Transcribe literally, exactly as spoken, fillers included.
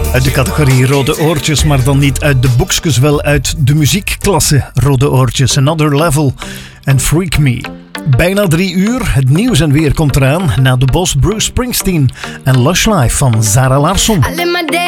Uit de categorie Rode Oortjes, maar dan niet uit de boekjes, wel uit de muziekklasse Rode Oortjes. Another Level en Freak Me. Bijna drie uur, het nieuws en weer komt eraan. Na de Bos, Bruce Springsteen en Lush Life van Zara Larsson.